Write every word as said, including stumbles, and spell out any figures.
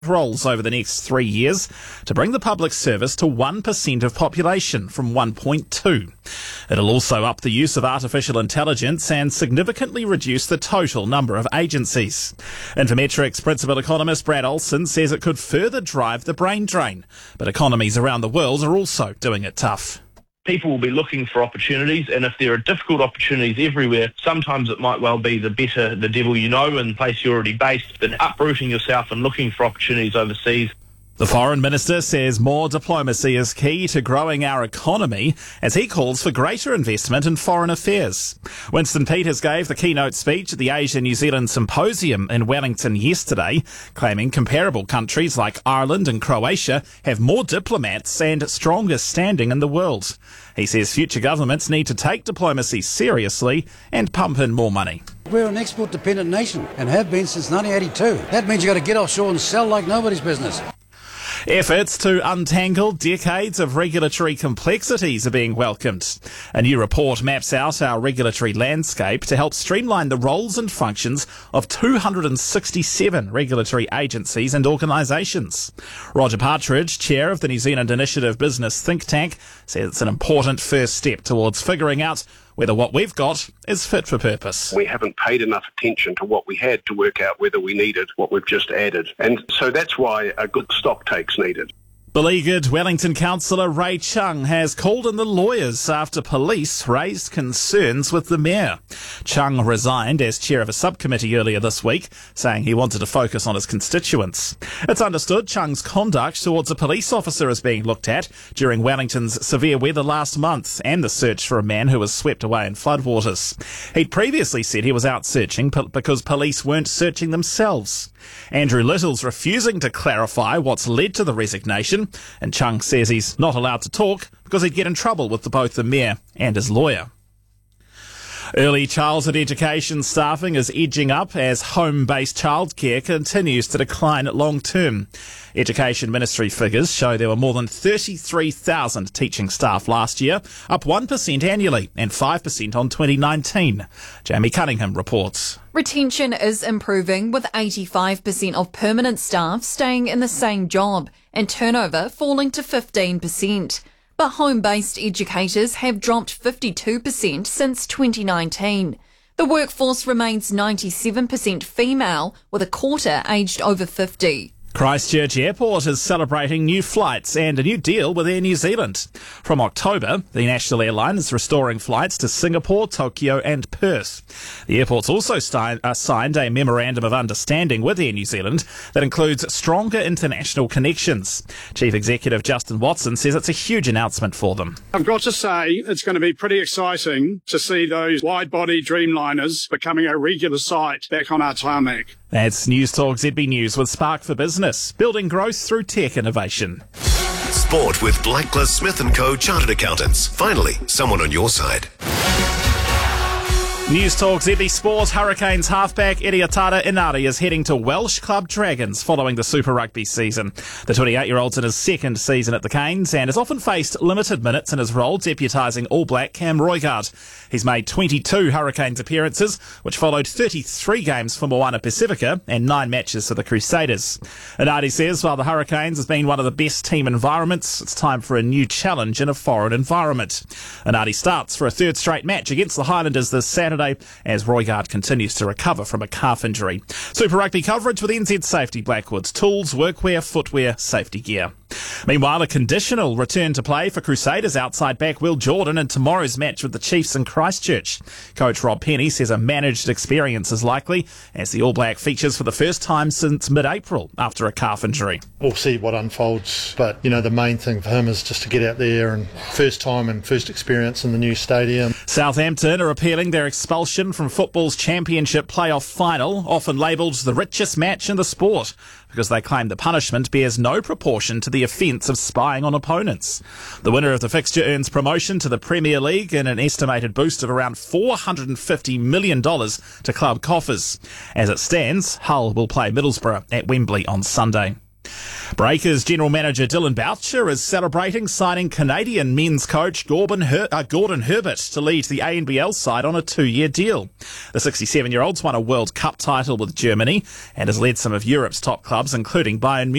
roles over the next three years to bring the public service to one percent of population from one point two. It'll also up the use of artificial intelligence and significantly reduce the total number of agencies. Infometrics principal economist Brad Olson says it could further drive the brain drain, but economies around the world are also doing it tough. People will be looking for opportunities, and if there are difficult opportunities everywhere, sometimes it might well be the better the devil you know in the place you're already based than uprooting yourself and looking for opportunities overseas. The Foreign Minister says more diplomacy is key to growing our economy as he calls for greater investment in foreign affairs. Winston Peters gave the keynote speech at the Asia-New Zealand Symposium in Wellington yesterday, claiming comparable countries like Ireland and Croatia have more diplomats and stronger standing in the world. He says future governments need to take diplomacy seriously and pump in more money. We're an export-dependent nation and have been since nineteen eighty-two. That means you've got to get offshore and sell like nobody's business. Efforts to untangle decades of regulatory complexities are being welcomed. A new report maps out our regulatory landscape to help streamline the roles and functions of two hundred sixty-seven regulatory agencies and organisations. Roger Partridge, chair of the New Zealand Initiative Business think tank, says it's an important first step towards figuring out whether what we've got is fit for purpose. We haven't paid enough attention to what we had to work out whether we needed what we've just added. And so that's why a good stock take's needed. Beleaguered Wellington councillor Ray Chung has called in the lawyers after police raised concerns with the mayor. Chung resigned as chair of a subcommittee earlier this week, saying he wanted to focus on his constituents. It's understood Chung's conduct towards a police officer is being looked at during Wellington's severe weather last month and the search for a man who was swept away in floodwaters. He'd previously said he was out searching because police weren't searching themselves. Andrew Little's refusing to clarify what's led to the resignation, and Chung says he's not allowed to talk because he'd get in trouble with the, both the mayor and his lawyer. Early childhood education staffing is edging up as home-based childcare continues to decline long term. Education Ministry figures show there were more than thirty-three thousand teaching staff last year, up one percent annually and five percent on twenty nineteen. Jamie Cunningham reports. Retention is improving, with eighty-five percent of permanent staff staying in the same job and turnover falling to fifteen percent. But home-based educators have dropped fifty-two percent since twenty nineteen. The workforce remains ninety-seven percent female, with a quarter aged over fifty. Christchurch Airport is celebrating new flights and a new deal with Air New Zealand. From October, the national airline is restoring flights to Singapore, Tokyo and Perth. The airport's also sti- uh, signed a memorandum of understanding with Air New Zealand that includes stronger international connections. Chief Executive Justin Watson says it's a huge announcement for them. I've got to say it's going to be pretty exciting to see those wide-body Dreamliners becoming a regular sight back on our tarmac. That's News Talk Z B News with Spark for Business, building growth through tech innovation. Sport with Blacklist Smith and Co Chartered Accountants. Finally, someone on your side. News Talk Z B Sport. Hurricanes halfback Idiatara Inari is heading to Welsh club Dragons following the Super Rugby season. The twenty-eight-year-old's in his second season at the Canes and has often faced limited minutes in his role deputising All Black Cam Roigard. He's made twenty-two Hurricanes appearances, which followed thirty-three games for Moana Pacifica and nine matches for the Crusaders. Inari says while the Hurricanes has been one of the best team environments, it's time for a new challenge in a foreign environment. Inari starts for a third straight match against the Highlanders this Saturday as Roigard continues to recover from a calf injury. Super Rugby coverage with N Z Safety Blackwood's tools, workwear, footwear, safety gear. Meanwhile, a conditional return to play for Crusaders outside back Will Jordan in tomorrow's match with the Chiefs in Christchurch. Coach Rob Penny says a managed experience is likely as the All Black features for the first time since mid-April after a calf injury. We'll see what unfolds, but you know the main thing for him is just to get out there and first time and first experience in the new stadium. Southampton are appealing their expulsion from football's championship playoff final, often labelled the richest match in the sport, because they claim the punishment bears no proportion to the offence of spying on opponents. The winner of the fixture earns promotion to the Premier League and an estimated boost of around four hundred fifty million dollars to club coffers. As it stands, Hull will play Middlesbrough at Wembley on Sunday. Breakers general manager Dylan Boucher is celebrating signing Canadian men's coach Gordon, Her- uh, Gordon Herbert to lead the A N B L side on a two-year deal. The sixty-seven-year-old's won a World Cup title with Germany and has led some of Europe's top clubs, including Bayern Munich.